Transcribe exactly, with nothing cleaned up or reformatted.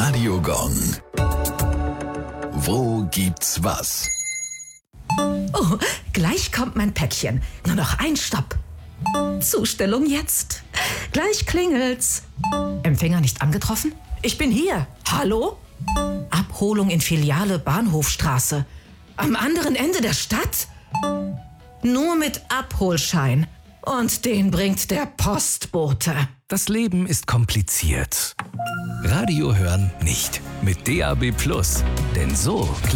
Radio Gong. Wo gibt's was? Oh, gleich kommt mein Päckchen. Nur noch ein Stopp. Zustellung jetzt. Gleich klingelt's. Empfänger nicht angetroffen? Ich bin hier. Hallo? Abholung in Filiale Bahnhofstraße. Am anderen Ende der Stadt? Nur mit Abholschein. Und den bringt der Postbote. Das Leben ist kompliziert. Radio hören nicht. Mit D A B Plus. Denn so